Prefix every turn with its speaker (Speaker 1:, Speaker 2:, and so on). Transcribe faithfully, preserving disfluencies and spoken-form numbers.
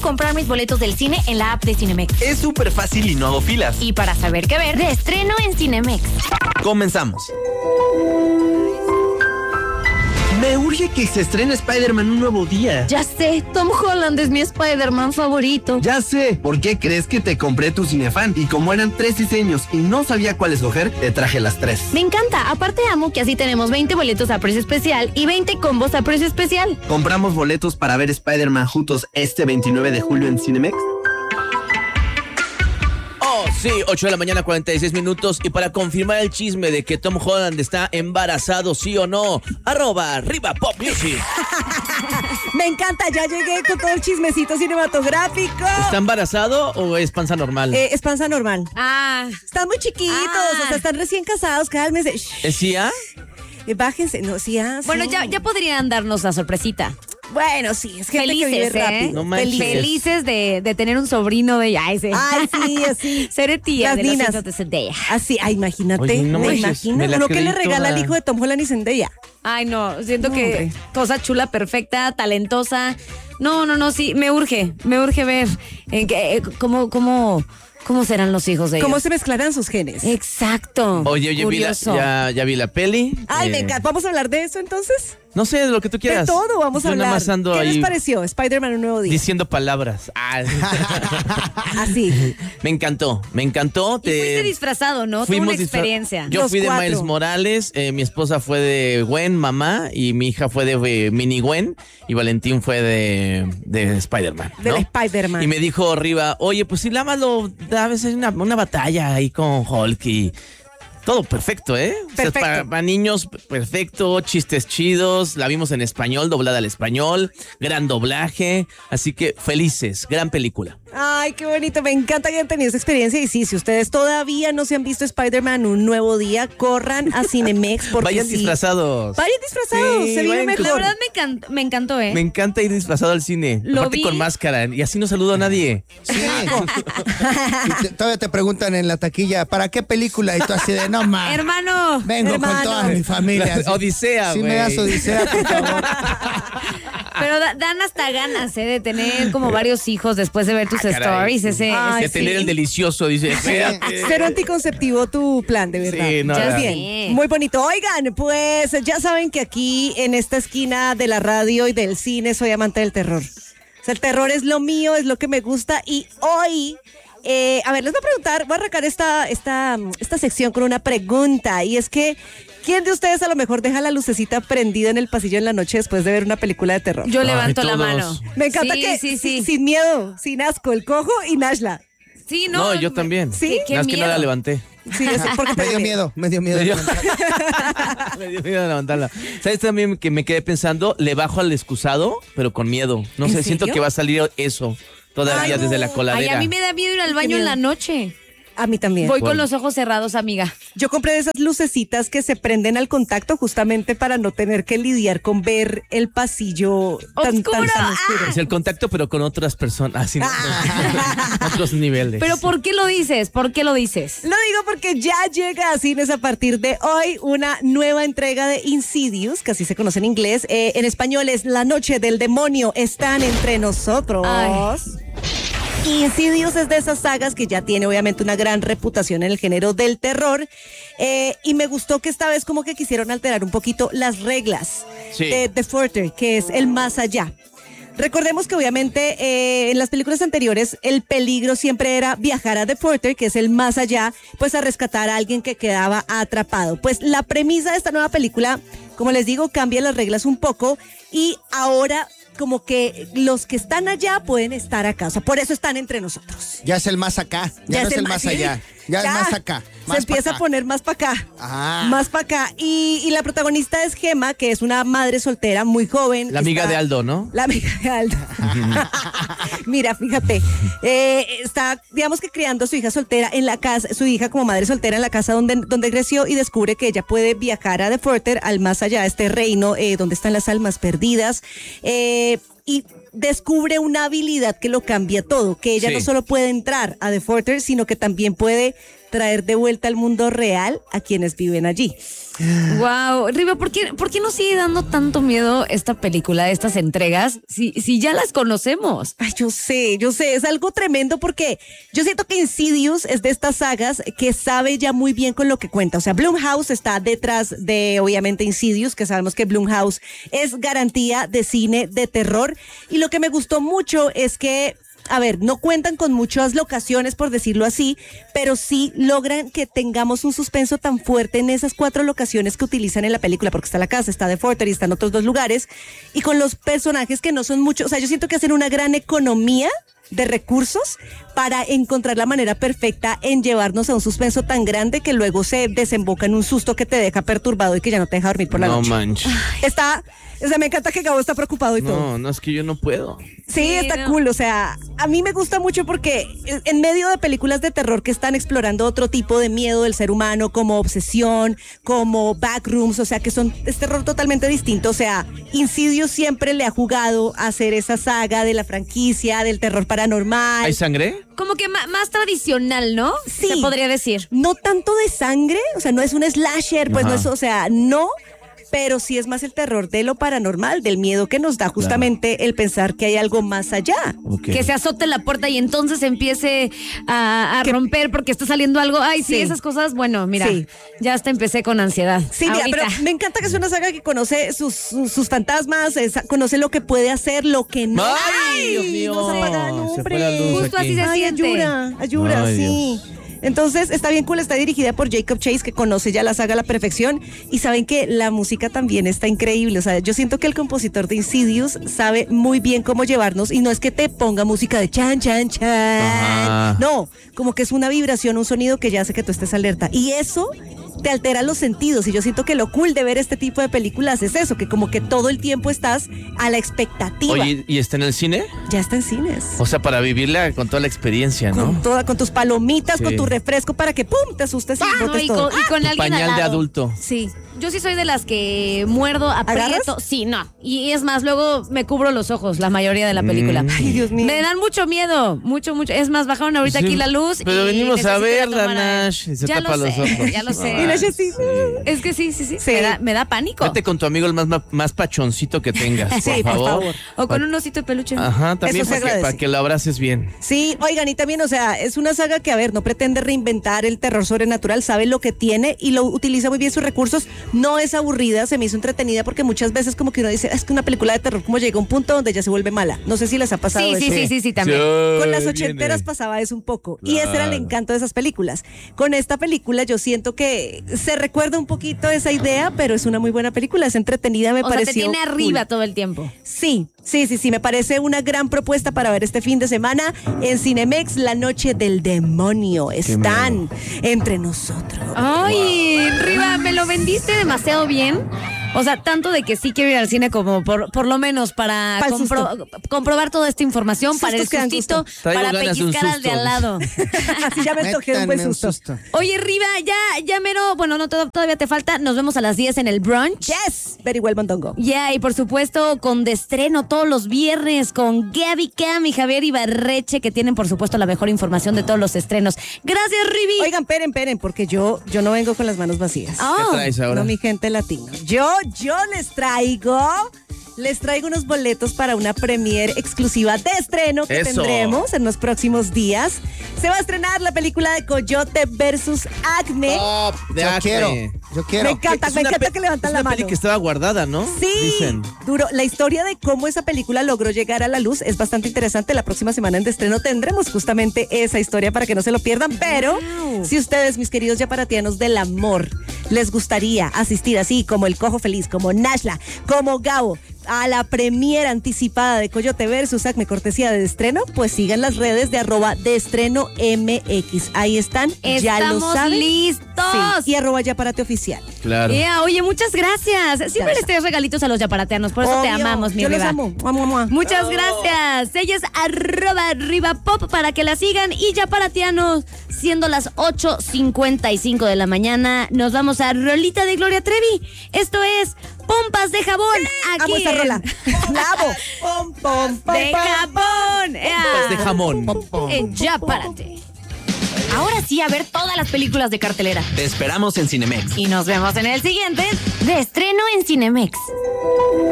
Speaker 1: comprar mis boletos del cine en la app de Cinemex.
Speaker 2: Es súper fácil y no hago filas.
Speaker 1: Y para saber qué ver, de estreno en Cinemex.
Speaker 2: Comenzamos. Me urge que se estrene Spider-Man un nuevo día.
Speaker 1: Ya sé, Tom Holland es mi Spider-Man favorito.
Speaker 2: Ya sé, ¿por qué crees que te compré tu Cinefan? Y como eran tres diseños y no sabía cuál escoger, te traje las tres.
Speaker 1: Me encanta, aparte amo que así tenemos veinte boletos a precio especial y veinte combos a precio especial.
Speaker 2: ¿Compramos boletos para ver Spider-Man juntos este veintinueve de julio en Cinemex?
Speaker 3: Sí, ocho de la mañana, cuarenta y seis minutos. Y para confirmar el chisme de que Tom Holland está embarazado, sí o no, arroba arriba Pop Music.
Speaker 4: Me encanta, ya llegué con todo el chismecito cinematográfico.
Speaker 3: ¿Está embarazado o es panza normal?
Speaker 4: Eh, es panza normal.
Speaker 1: Ah.
Speaker 4: Están muy chiquitos,
Speaker 1: Ah.
Speaker 4: o sea, están recién casados, cálmense.
Speaker 3: ¿Es C I A?
Speaker 4: Eh, bájense, no, sí, ah, sí.
Speaker 1: Bueno, ya, ya podrían darnos la sorpresita.
Speaker 4: Bueno, sí, es gente
Speaker 1: Felices,
Speaker 4: que vive
Speaker 1: ¿eh?
Speaker 4: rápido.
Speaker 3: No manches.
Speaker 4: Felices.
Speaker 1: Felices de, de tener un sobrino de ella. Ese.
Speaker 4: Ay, sí, así.
Speaker 1: Ser tía
Speaker 4: Las
Speaker 1: de los
Speaker 4: ninas.
Speaker 1: hijos de Zendaya.
Speaker 4: Así, ay, imagínate.
Speaker 3: Oye, no
Speaker 4: ¿Te
Speaker 3: manches,
Speaker 4: imaginas?
Speaker 3: me la
Speaker 4: Uno que
Speaker 3: creí
Speaker 4: le regala
Speaker 3: toda.
Speaker 4: al hijo de Tom Holland y Zendaya.
Speaker 1: Ay, no, siento
Speaker 4: No,
Speaker 1: que
Speaker 4: hombre.
Speaker 1: cosa chula, perfecta, talentosa. No, no, no, sí, me urge, me urge ver en qué, eh, cómo, cómo, cómo serán los hijos de ellos.
Speaker 4: ¿Cómo se mezclarán sus genes?
Speaker 1: Exacto.
Speaker 3: Oye, oye, vi la,
Speaker 1: Curioso.
Speaker 3: ya, ya vi la peli.
Speaker 4: Ay,
Speaker 3: Eh,
Speaker 4: me encanta. ¿Vamos a hablar de eso entonces?
Speaker 3: No sé, de lo que tú
Speaker 4: De
Speaker 3: quieras.
Speaker 4: todo vamos a
Speaker 3: Yo
Speaker 4: hablar.
Speaker 3: nada más ando
Speaker 4: ¿Qué
Speaker 3: ahí
Speaker 4: les pareció Spider-Man un nuevo día?
Speaker 3: diciendo palabras. Ah,
Speaker 4: Así.
Speaker 3: me encantó, me encantó.
Speaker 1: Y fuiste disfrazado, ¿no? Tuve una
Speaker 3: disfra-
Speaker 1: experiencia.
Speaker 3: Yo
Speaker 4: Los
Speaker 3: fui de
Speaker 4: cuatro.
Speaker 3: Miles Morales, eh, mi esposa fue de Gwen, mamá, y mi hija fue de eh, Mini Gwen, y Valentín fue de, de Spider-Man.
Speaker 4: Del
Speaker 3: ¿no?
Speaker 4: Spider-Man.
Speaker 3: Y me dijo arriba, oye, pues si nada más lo, a veces hay una, una batalla ahí con Hulk y todo perfecto, ¿eh? O sea,
Speaker 4: Perfecto.
Speaker 3: para, para niños, perfecto, chistes chidos, la vimos en español, doblada al español, gran doblaje, así que felices, gran película.
Speaker 4: Ay, qué bonito. Me encanta que hayan tenido esa experiencia. Y sí, si ustedes todavía no se han visto Spider-Man un nuevo día, corran a Cinemex porque
Speaker 3: Vayan
Speaker 4: sí.
Speaker 3: disfrazados.
Speaker 4: Vayan disfrazados.
Speaker 3: Sí,
Speaker 4: se vive
Speaker 3: vayan
Speaker 4: mejor.
Speaker 1: La verdad me, encantó, me encantó, ¿eh?
Speaker 3: Me encanta ir disfrazado al cine.
Speaker 1: Lo
Speaker 3: Aparte
Speaker 1: vi.
Speaker 3: con máscara. Y así no saludo a nadie.
Speaker 5: Sí. Y te- todavía te preguntan en la taquilla, ¿para qué película? Y tú así de, no más.
Speaker 1: Hermano.
Speaker 5: Vengo
Speaker 4: hermano.
Speaker 5: con toda mi familia. así.
Speaker 3: Odisea,
Speaker 5: Sí
Speaker 3: güey.
Speaker 5: me das Odisea, por favor.
Speaker 1: Pero da- dan hasta ganas, ¿eh? De tener como varios hijos después de ver tus
Speaker 3: Ah, caray.
Speaker 1: stories. Ese,
Speaker 4: Ay,
Speaker 3: De
Speaker 1: ese-
Speaker 3: tener
Speaker 4: sí.
Speaker 3: el delicioso, dice. Espérate.
Speaker 4: Cero anticonceptivo tu plan, de verdad.
Speaker 3: Sí, no,
Speaker 4: ya
Speaker 3: no.
Speaker 4: es bien.
Speaker 1: Sí.
Speaker 4: Muy bonito. Oigan, pues ya saben que aquí en esta esquina de la radio y del cine soy amante del terror. O sea, el terror es lo mío, es lo que me gusta. Y hoy, eh, a ver, les voy a preguntar, voy a arrancar esta, esta, esta sección con una pregunta. Y es que, ¿quién de ustedes a lo mejor deja la lucecita prendida en el pasillo en la noche después de ver una película de terror?
Speaker 1: Yo
Speaker 3: Ay,
Speaker 1: levanto la
Speaker 3: todos.
Speaker 1: mano.
Speaker 4: Me encanta
Speaker 1: Sí,
Speaker 4: que
Speaker 1: sí, sí.
Speaker 4: sin miedo, sin asco, el cojo y Nashla.
Speaker 1: Sí, no.
Speaker 3: No, yo también.
Speaker 4: ¿Sí?
Speaker 1: Qué
Speaker 3: Nada más que no
Speaker 1: miedo.
Speaker 3: la levanté.
Speaker 4: Sí, es porque te
Speaker 5: Me dio miedo, me dio miedo.
Speaker 3: Me dio- Me dio miedo levantarla. ¿Sabes también que me quedé pensando? Le bajo al excusado, pero con miedo. No
Speaker 4: ¿En
Speaker 3: sé, siento
Speaker 4: serio?
Speaker 3: que va a salir eso todavía
Speaker 4: Ay,
Speaker 3: desde
Speaker 4: no.
Speaker 3: la
Speaker 1: Ay,
Speaker 3: coladera.
Speaker 1: a mí me da miedo ir al
Speaker 4: Qué
Speaker 1: baño en
Speaker 4: miedo.
Speaker 1: la noche.
Speaker 4: A mí también.
Speaker 1: Voy
Speaker 3: ¿Cuál?
Speaker 1: con los ojos cerrados, amiga.
Speaker 4: Yo compré de esas lucecitas que se prenden al contacto justamente para no tener que lidiar con ver el pasillo tan, tan,
Speaker 1: ¡Oscuro!
Speaker 4: tan oscuro.
Speaker 3: Es el contacto, pero con otras personas. Así, no, otros niveles.
Speaker 1: Pero ¿por qué lo dices? ¿Por qué lo dices?
Speaker 4: Lo digo porque ya llega a cines a partir de hoy una nueva entrega de Insidious, que así se conoce en inglés. Eh, en español es La Noche del Demonio. Están entre nosotros.
Speaker 1: Ay.
Speaker 4: Insidious es de esas sagas que ya tiene obviamente una gran reputación en el género del terror. Eh, y me gustó que esta vez como que quisieron alterar un poquito las reglas
Speaker 3: Sí.
Speaker 4: de The Further, que es el más allá. Recordemos que obviamente eh, en las películas anteriores el peligro siempre era viajar a The Further, que es el más allá, pues a rescatar a alguien que quedaba atrapado. Pues la premisa de esta nueva película, como les digo, cambia las reglas un poco y ahora como que los que están allá pueden estar acá. O sea, por eso están entre nosotros.
Speaker 5: Ya es el más acá, ya, no es el más
Speaker 4: sí.
Speaker 5: allá, ya, es más acá.
Speaker 4: Se
Speaker 5: Más
Speaker 4: empieza
Speaker 5: pa' acá.
Speaker 4: a poner más para acá.
Speaker 5: Ah.
Speaker 4: Más para acá. Y, y la protagonista es Gemma, que es una madre soltera muy joven.
Speaker 3: La amiga
Speaker 4: Está-
Speaker 3: de Aldo, ¿no?
Speaker 4: La amiga de Aldo. Mira, fíjate, eh, está, digamos que criando a su hija soltera en la casa, su hija como madre soltera en la casa donde, donde creció y descubre que ella puede viajar a The Further, al más allá de este reino eh, donde están las almas perdidas. Eh, y descubre una habilidad que lo cambia todo, que ella
Speaker 3: Sí.
Speaker 4: no solo puede entrar a The Further, sino que también puede traer de vuelta al mundo real a quienes viven allí.
Speaker 1: Wow, Riva, ¿por qué, ¿por qué nos sigue dando tanto miedo esta película, estas entregas, si, si ya las conocemos?
Speaker 4: Ay, yo sé, yo sé, es algo tremendo porque yo siento que Insidious es de estas sagas que sabe ya muy bien con lo que cuenta. O sea, Blumhouse está detrás de, obviamente, Insidious, que sabemos que Blumhouse es garantía de cine de terror. Y lo que me gustó mucho es que, a ver, no cuentan con muchas locaciones, por decirlo así, pero sí logran que tengamos un suspenso tan fuerte en esas cuatro locaciones que utilizan en la película, porque está la casa, está The Forter y están otros dos lugares, y con los personajes que no son muchos. O sea, yo siento que hacen una gran economía de recursos para encontrar la manera perfecta en llevarnos a un suspenso tan grande que luego se desemboca en un susto que te deja perturbado y que ya no te deja dormir por la
Speaker 3: no
Speaker 4: noche.
Speaker 3: No manches.
Speaker 4: Está, o sea, me encanta que Gabo está preocupado y
Speaker 3: no,
Speaker 4: todo.
Speaker 3: No, no, es que yo no puedo.
Speaker 4: Sí,
Speaker 1: sí,
Speaker 4: está
Speaker 1: no.
Speaker 4: cool, o sea, a mí me gusta mucho porque en medio de películas de terror que están explorando otro tipo de miedo del ser humano, como obsesión, como backrooms, o sea, que son, es terror totalmente distinto. O sea, Insidious siempre le ha jugado a hacer esa saga de la franquicia, del terror paranormal.
Speaker 3: ¿Hay sangre?
Speaker 1: Como que ma- más tradicional, ¿no?
Speaker 4: Sí.
Speaker 1: Se podría decir.
Speaker 4: No tanto de sangre, o sea, no es un slasher, pues
Speaker 3: Ajá.
Speaker 4: no es, o sea, no, pero sí es más el terror de lo paranormal, del miedo que nos da justamente claro. el pensar que hay algo más allá.
Speaker 3: Okay.
Speaker 1: Que se azote la puerta y entonces empiece a, a
Speaker 4: que,
Speaker 1: romper porque está saliendo algo. Ay, sí, sí esas cosas, bueno, mira, sí. ya hasta empecé con ansiedad.
Speaker 4: Sí, mira, pero me encanta que es una saga que conoce sus, sus, sus fantasmas, es, conoce lo que puede hacer, lo que no.
Speaker 3: ¡Ay,
Speaker 4: ¡Ay
Speaker 3: Dios mío!
Speaker 4: No se apagan,
Speaker 3: se
Speaker 4: hombre.
Speaker 3: fue la luz
Speaker 1: Justo
Speaker 3: aquí.
Speaker 1: así se
Speaker 4: Ay,
Speaker 1: siente.
Speaker 4: ayuda, ayuda,
Speaker 3: Ay,
Speaker 4: sí.
Speaker 3: Dios.
Speaker 4: Entonces, está bien cool, está dirigida por Jacob Chase, que conoce ya la saga a la perfección, y saben que la música también está increíble. O sea, yo siento que el compositor de Insidious sabe muy bien cómo llevarnos, y no es que te ponga música de chan, chan, chan. Ajá. No, como que es una vibración, un sonido que ya hace que tú estés alerta. Y eso te altera los sentidos, y yo siento que lo cool de ver este tipo de películas es eso, que como que todo el tiempo estás a la expectativa.
Speaker 3: Oye, ¿y está en el cine?
Speaker 4: Ya está en cines.
Speaker 3: O sea, para vivirla con toda la experiencia, ¿no?
Speaker 4: Con, toda, con tus palomitas,
Speaker 3: sí.
Speaker 4: con tu refresco para que pum, te asustes y
Speaker 1: ah,
Speaker 4: botes
Speaker 1: no, y
Speaker 4: todo.
Speaker 1: con, y con
Speaker 3: tu
Speaker 1: alguien
Speaker 3: pañal
Speaker 1: al lado.
Speaker 3: de adulto.
Speaker 1: Sí. Yo sí soy de las que muerdo, aprieto.
Speaker 4: ¿Agarras?
Speaker 1: Sí, no. Y es más, luego me cubro los ojos la mayoría de la película.
Speaker 3: Mm.
Speaker 4: Ay, Dios mío.
Speaker 1: Me dan mucho miedo, mucho, mucho. Es más, bajaron ahorita
Speaker 3: Sí,
Speaker 1: aquí la luz.
Speaker 3: pero
Speaker 1: y
Speaker 3: venimos a
Speaker 1: necesito ir
Speaker 3: verla,
Speaker 1: tomar aire.
Speaker 3: Nash, y se
Speaker 1: ya
Speaker 3: tapa
Speaker 1: lo
Speaker 3: los
Speaker 1: sé,
Speaker 3: ojos.
Speaker 1: ya lo sé.
Speaker 4: Y Nash así,
Speaker 1: Es que sí, sí, sí.
Speaker 4: Sí.
Speaker 1: Me, da, me da pánico.
Speaker 3: Vete con tu amigo el más, más pachoncito que tengas, por,
Speaker 4: Sí, por
Speaker 3: favor.
Speaker 4: favor.
Speaker 1: O con un osito de peluche.
Speaker 3: Ajá, también
Speaker 4: Eso se
Speaker 3: para que,
Speaker 4: agradece.
Speaker 3: para que lo abraces bien.
Speaker 4: Sí, oigan, y también, o sea, es una saga que, a ver, no pretende reinventar el terror sobrenatural, sabe lo que tiene y lo utiliza muy bien sus recursos. No es aburrida, se me hizo entretenida porque muchas veces como que uno dice, es que una película de terror como llega a un punto donde ya se vuelve mala. No sé si les ha pasado
Speaker 1: Sí,
Speaker 4: eso.
Speaker 1: sí, sí, sí, sí, también.
Speaker 3: Sí,
Speaker 4: Con las
Speaker 3: viene.
Speaker 4: ochenteras pasaba eso un poco. Y ese era el
Speaker 3: Claro.
Speaker 4: encanto de esas películas. Con esta película yo siento que se recuerda un poquito esa idea, pero es una muy buena película, es entretenida, me
Speaker 1: O sea,
Speaker 4: pareció
Speaker 1: te tiene arriba
Speaker 4: cool.
Speaker 1: todo el tiempo.
Speaker 4: Sí, sí, sí, sí, me parece una gran propuesta para ver este fin de semana en Cinemex, La Noche del Demonio. Están entre nosotros.
Speaker 1: Ay, Riva, me lo vendiste demasiado bien. O sea, tanto de que sí quiero ir al cine como por, por lo menos para
Speaker 4: Pa'l
Speaker 1: compro- comprobar toda esta información, para el
Speaker 4: Sustos que dan
Speaker 1: sustito,
Speaker 4: gusto.
Speaker 3: Traigo
Speaker 1: para
Speaker 3: ganas de un
Speaker 1: pellizcar al de
Speaker 3: susto.
Speaker 1: al lado.
Speaker 4: Así ya me antojé de un buen
Speaker 5: Métanme un
Speaker 4: susto.
Speaker 5: susto.
Speaker 1: Oye, Riva, ya, ya mero, bueno, no, todo- todavía te falta. Nos vemos a las diez en el brunch.
Speaker 4: Yes, very well, Mondongo.
Speaker 1: Ya, y por supuesto, con de estreno todos los viernes, con Gaby Cam y Javier Ibarreche, que tienen, por supuesto, la mejor información de todos los estrenos. Gracias, Rivi.
Speaker 4: Oigan, esperen, esperen, porque yo, yo no vengo con las manos vacías.
Speaker 1: Oh.
Speaker 3: ¿Qué traes ahora?
Speaker 4: No, mi gente latina. Yo, yo les traigo, les traigo unos boletos para una premiere exclusiva de estreno que
Speaker 3: Eso.
Speaker 4: tendremos en los próximos días. Se va a estrenar la película de Coyote versus Acme.
Speaker 3: Top de
Speaker 5: Yo
Speaker 3: Acme.
Speaker 5: quiero, yo quiero.
Speaker 4: Me encanta,
Speaker 3: Es
Speaker 4: me
Speaker 3: una
Speaker 4: encanta
Speaker 3: pe-
Speaker 4: que levantan
Speaker 3: es
Speaker 4: la
Speaker 3: una
Speaker 4: mano.
Speaker 3: peli que estaba guardada, ¿no?
Speaker 4: Sí,
Speaker 3: Dicen.
Speaker 4: duro. La historia de cómo esa película logró llegar a la luz es bastante interesante. La próxima semana en de estreno tendremos justamente esa historia para que no se lo pierdan. Pero
Speaker 1: Wow.
Speaker 4: si ustedes, mis queridos yaparatianos del amor, les gustaría asistir así como el Cojo Feliz, como Nashla, como Gabo, a la premiera anticipada de Coyote versus Acme, cortesía de estreno, pues sigan las redes de arroba de estreno M X. Ahí están, ya lo
Speaker 1: Estamos
Speaker 4: saben.
Speaker 1: listos.
Speaker 4: Sí, y arroba yaparate oficial.
Speaker 3: Claro.
Speaker 1: Yeah, oye, muchas gracias. Siempre
Speaker 4: Gracias.
Speaker 1: les traes regalitos a los yaparateanos, por eso te
Speaker 4: Obvio,
Speaker 1: amamos, mi
Speaker 4: yo los
Speaker 1: Riva.
Speaker 4: amo. Mua, mua, mua.
Speaker 1: Muchas gracias. Ella es arroba Riva Pop para que la sigan. Y yaparatianos, siendo las ocho cincuenta y cinco de la mañana, nos vamos a Rolita de Gloria Trevi. Esto es Pompas de Jabón. Aquí
Speaker 4: Amo esa
Speaker 1: en-
Speaker 4: rola. La amo. Pom, pom, pom,
Speaker 1: De
Speaker 4: pom.
Speaker 1: jabón. Yeah.
Speaker 3: Pompas de jamón.
Speaker 1: En Yapárate. Ahora sí, a ver todas las películas de cartelera.
Speaker 6: Te esperamos en Cinemex.
Speaker 1: Y nos vemos en el siguiente de estreno en Cinemex.